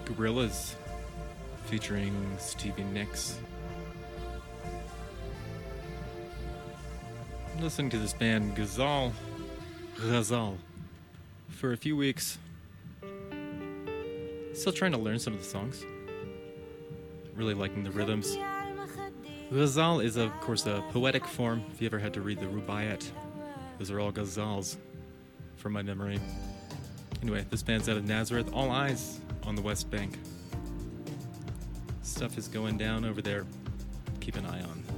Gorillaz featuring Stevie Nicks. I'm listening to this band Ghazal for a few weeks. Still trying to learn some of the songs. Really liking the rhythms. Ghazal is, of course, a poetic form. If you ever had to read the Rubaiyat, those are all ghazals from my memory. Anyway, this band's out of Nazareth. All eyes on the West Bank. Stuff is going down over there. Keep an eye on.